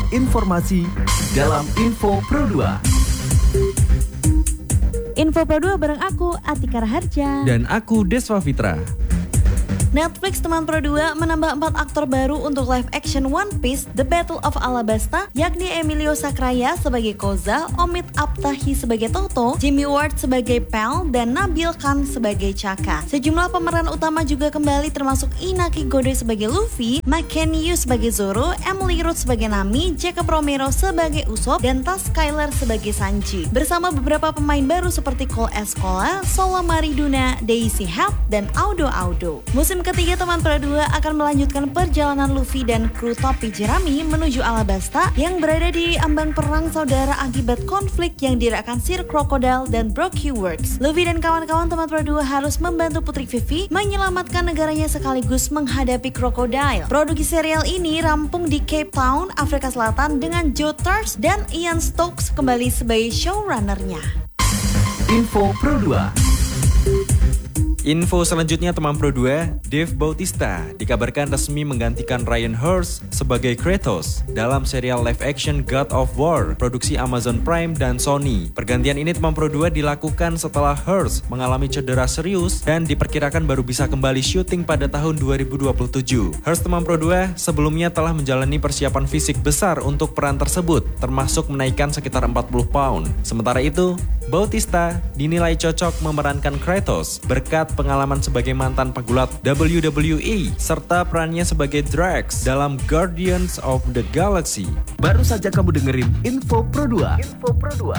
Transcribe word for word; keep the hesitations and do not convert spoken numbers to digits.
informasi dalam Info Pro dua. Info Pro dua bareng aku, Atika Raharja. Dan aku, Deswa Fitra. Netflix teman Pro dua menambah empat aktor baru untuk live action One Piece The Battle of Alabasta, yakni Emilio Sacraia sebagai Koza, Omid Aptahi sebagai Toto, Jimmy Ward sebagai Pell, dan Nabil Khan sebagai Chaka. Sejumlah pemeran utama juga kembali termasuk Inaki Godoy sebagai Luffy, McKenny Yu sebagai Zoro, Emily Root sebagai Nami, Jacob Romero sebagai Usopp, dan Tas Skyler sebagai Sanji. Bersama beberapa pemain baru seperti Cole Escola, Sola Mariduna, Daisy Hat, dan Audo Audo. Musim ketiga teman Pro dua akan melanjutkan perjalanan Luffy dan kru topi jerami menuju Alabasta yang berada di ambang perang saudara akibat konflik yang dirakkan Sir Crocodile dan Brookhy Works. Luffy dan kawan-kawan teman Pro dua harus membantu Putri Vivi menyelamatkan negaranya sekaligus menghadapi Crocodile. Produksi serial ini rampung di Cape Town, Afrika Selatan dengan Joe Tars dan Ian Stokes kembali sebagai showrunner-nya. Info Pro dua. Info selanjutnya teman Pro dua, Dave Bautista dikabarkan resmi menggantikan Ryan Hurst sebagai Kratos dalam serial live action God of War produksi Amazon Prime dan Sony. Pergantian ini teman Pro dua dilakukan setelah Hurst mengalami cedera serius dan diperkirakan baru bisa kembali syuting pada tahun dua ribu dua puluh tujuh. Hurst teman Pro dua sebelumnya telah menjalani persiapan fisik besar untuk peran tersebut, termasuk menaikkan sekitar empat puluh pound. Sementara itu, Bautista dinilai cocok memerankan Kratos berkat pengalaman sebagai mantan pegulat W W E serta perannya sebagai Drax dalam Guardians of the Galaxy. Baru saja kamu dengerin Info Pro dua. Info Pro dua.